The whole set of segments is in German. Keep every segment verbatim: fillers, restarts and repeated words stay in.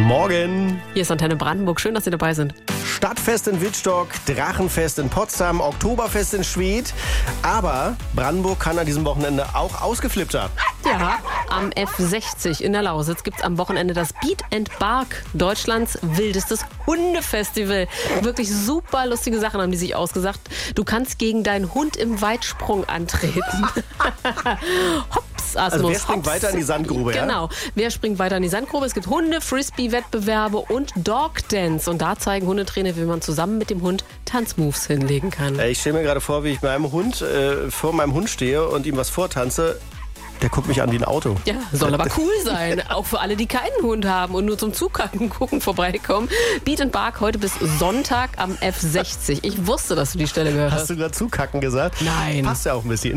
Morgen. Hier ist Antenne Brandenburg. Schön, dass Sie dabei sind. Stadtfest in Wittstock, Drachenfest in Potsdam, Oktoberfest in Schwedt. Aber Brandenburg kann an diesem Wochenende auch ausgeflippter. Ja, am F sechzig in der Lausitz gibt es am Wochenende das Beat and Bark, Deutschlands wildestes Hundefestival. Wirklich super lustige Sachen haben die sich ausgesagt. Du kannst gegen deinen Hund im Weitsprung antreten. Hops, Asmus, Also wer springt hops. weiter in die Sandgrube, ja? Genau, wer springt weiter in die Sandgrube? Es gibt Hunde-Frisbee-Wettbewerbe und Dog-Dance. Und da zeigen Hundetrainer, wie man zusammen mit dem Hund Tanzmoves hinlegen kann. Ich stelle mir gerade vor, wie ich meinem Hund äh, vor meinem Hund stehe und ihm was vortanze. Der guckt mich an wie ein Auto. Ja, soll aber cool sein. Auch für alle, die keinen Hund haben und nur zum Zukacken gucken vorbeikommen. Beat and Bark heute bis Sonntag am F sechzig. Ich wusste, dass du die Stelle gehört hast. Hast du gerade Zukacken gesagt? Nein. Passt ja auch ein bisschen.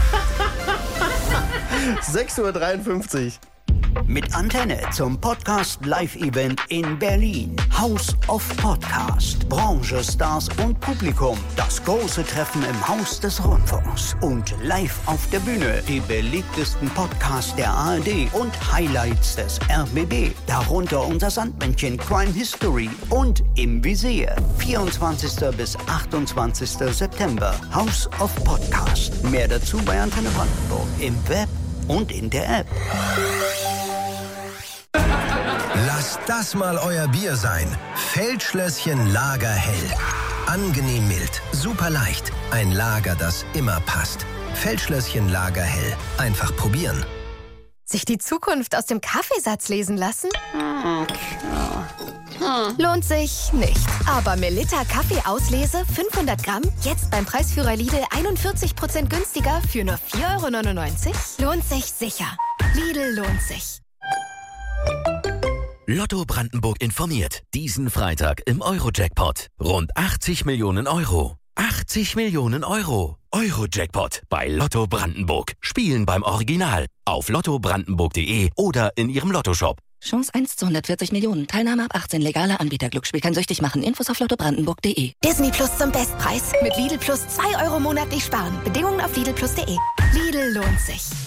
sechs Uhr dreiundfünfzig. Mit Antenne zum Podcast-Live-Event in Berlin. House of Podcast. Branche, Stars und Publikum. Das große Treffen im Haus des Rundfunks. Und live auf der Bühne die beliebtesten Podcasts der A R D und Highlights des R B B. Darunter unser Sandmännchen Crime History und Im Visier. vierundzwanzigster bis achtundzwanzigster September. House of Podcast. Mehr dazu bei Antenne Brandenburg. Im Web und in der App. Lasst das mal euer Bier sein. Feldschlösschen Lagerhell. Angenehm mild, super leicht. Ein Lager, das immer passt. Feldschlösschen Lagerhell. Einfach probieren. Sich die Zukunft aus dem Kaffeesatz lesen lassen? Lohnt sich nicht. Aber Melitta Kaffeeauslese fünfhundert Gramm, jetzt beim Preisführer Lidl einundvierzig Prozent günstiger für nur vier Euro neunundneunzig? Lohnt sich sicher. Lidl lohnt sich. Lotto Brandenburg informiert. Diesen Freitag im Euro-Jackpot. Rund achtzig Millionen Euro. achtzig Millionen Euro. Euro-Jackpot bei Lotto Brandenburg. Spielen beim Original. Auf lotto brandenburg punkt de oder in Ihrem Lottoshop. Chance eins zu hundertvierzig Millionen. Teilnahme ab achtzehn. Legaler Anbieter. Glücksspiel kann süchtig machen. Infos auf lotto brandenburg punkt de. Disney Plus zum Bestpreis. Mit Lidl Plus zwei Euro monatlich sparen. Bedingungen auf lidl plus punkt de. Lidl lohnt sich.